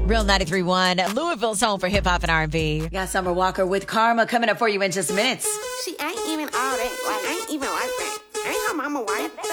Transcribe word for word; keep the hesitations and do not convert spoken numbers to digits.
Real ninety-three point one, Louisville's home for hip hop and R and B. Got Summer Walker with Karma coming up for you in just minutes. She ain't even all that. Like, ain't even like that. Ain't her mama white.